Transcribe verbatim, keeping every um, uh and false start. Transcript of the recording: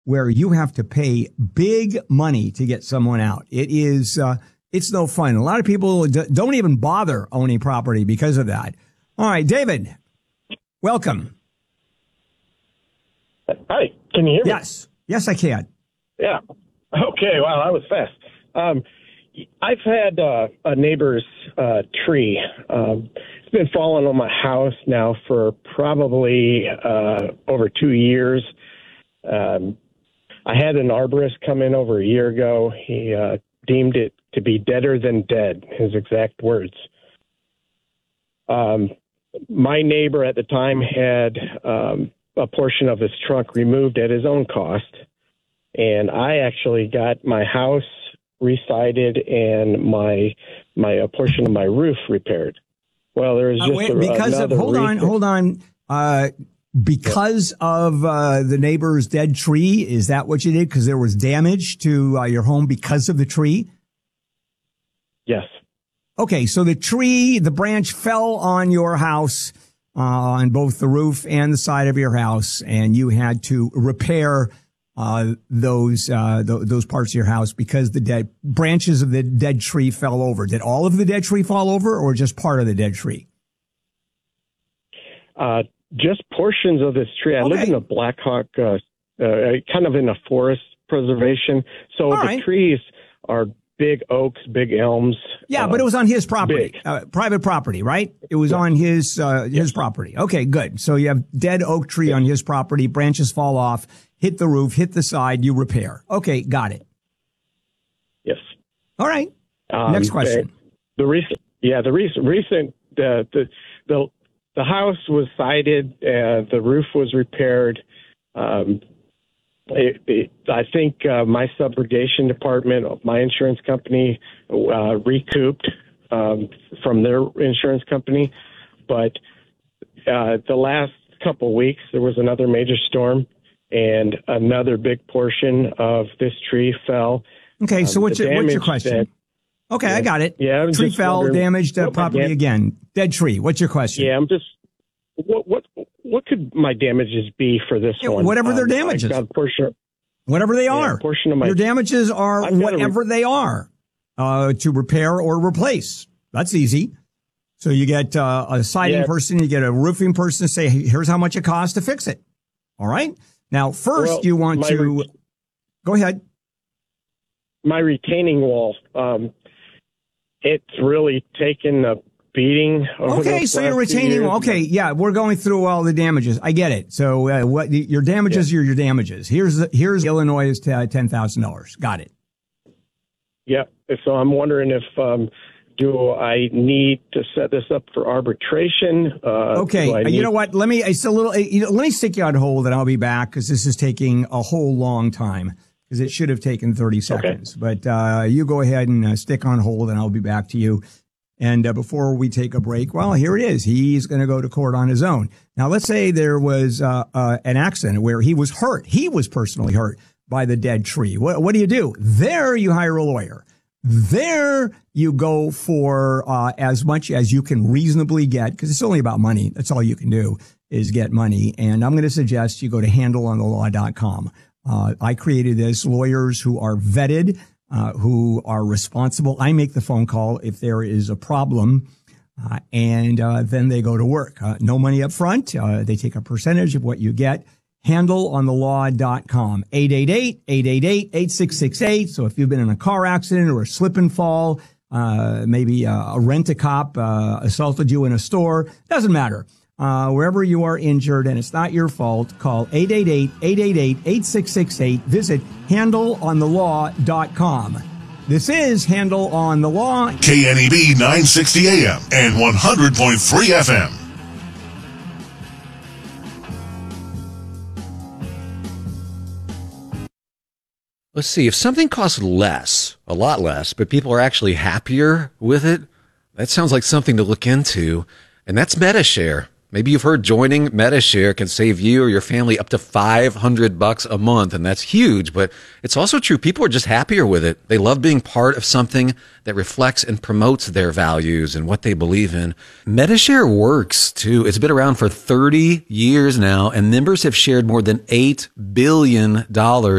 where you have to pay big money to get someone out. It is, uh, it's no fun. A lot of people d- don't even bother owning property because of that. All right, David, welcome. Hi, can you hear me? Yes. Yes, I can. Yeah. Okay, wow, that was fast. Um, I've had uh, a neighbor's uh, tree. Um, it's been falling on my house now for probably uh, over two years. Um, I had an arborist come in over a year ago. He uh, deemed it to be deader than dead, his exact words. Um, my neighbor at the time had um, a portion of his trunk removed at his own cost, and I actually got my house resided and my my a portion of my roof repaired. Well, there was just uh, wait, a, because of hold on, hold on. Uh, because yeah. of uh, the neighbor's dead tree, is that what you did? Because there was damage to uh, your home because of the tree? Yes. Okay, so the tree, the branch fell on your house, uh, on both the roof and the side of your house, and you had to repair uh those uh th- those parts of your house because the dead branches of the dead tree fell over. Did all of the dead tree fall over, or just part of the dead tree? Uh, just portions of this tree. I okay. live in a Blackhawk, uh, uh, kind of in a forest preservation, so all the right. trees are big oaks, big elms. Yeah, uh, but it was on his property, big. uh, private property, right? It was yeah. on his uh his yes. property. Okay, good. So you have dead oak tree yes. on his property. Branches fall off. Hit the roof, hit the side, you repair. Okay, got it. Yes. All right. Um, Next question. The recent, yeah, the recent, recent, the the the, the house was sided, uh, the roof was repaired. Um, it, it, I think uh, my subrogation department, my insurance company, uh, recouped um, from their insurance company, but uh, the last couple of weeks there was another major storm. And another big portion of this tree fell. Okay, so um, what's, your, what's your question? That, okay, yeah, I got it. Yeah, tree fell, damaged uh, property dam- again. Dead tree. What's your question? Yeah, I'm just. What what what could my damages be for this yeah, one? Whatever um, their damages. I've got a portion. Whatever they yeah, are. A portion of my. Your damages are whatever re- they are, uh, to repair or replace. That's easy. So you get uh, a siding yeah. person, you get a roofing person, say, hey, here's how much it costs to fix it. All right. Now, first, well, you want to re- go ahead. My retaining wall, um, it's really taken a beating. Okay, so your retaining wall. Okay, yeah, we're going through all the damages. I get it. So uh, what your damages yeah. are your damages. Here's the, here's Illinois' ten thousand dollars. Got it. Yeah. So I'm wondering if. Um, Do I need to set this up for arbitration? Uh, okay, need- you know what? Let me. It's a little. You know, let me stick you on hold, and I'll be back because this is taking a whole long time. Because it should have taken thirty seconds. Okay. But uh, you go ahead and uh, stick on hold, and I'll be back to you. And uh, before we take a break, well, here it is. He's going to go to court on his own. Now, let's say there was uh, uh, an accident where he was hurt. He was personally hurt by the dead tree. What, what do you do? There, you hire a lawyer. There you go for uh, as much as you can reasonably get, because it's only about money. That's all you can do is get money. And I'm going to suggest you go to handle on the law dot com. Uh, I created this. Lawyers who are vetted, uh, who are responsible. I make the phone call if there is a problem, uh, and uh, then they go to work. Uh, no money up front. Uh, they take a percentage of what you get. handle on the law dot com. eight eight eight, eight eight eight, eight six six eight. So if you've been in a car accident or a slip and fall, uh, maybe a, a rent-a-cop uh, assaulted you in a store, doesn't matter. Uh, wherever you are injured and it's not your fault, call eight eight eight, eight eight eight, eight six six eight. Visit handle on the law dot com. This is Handle on the Law. K N E B nine sixty A M and one hundred point three F M. Let's see, if something costs less, a lot less, but people are actually happier with it, that sounds like something to look into, and that's MetaShare. Maybe you've heard joining Medi-Share can save you or your family up to five hundred bucks a month, and that's huge, but it's also true. People are just happier with it. They love being part of something that reflects and promotes their values and what they believe in. Medi-Share works, too. It's been around for thirty years now, and members have shared more than eight billion dollars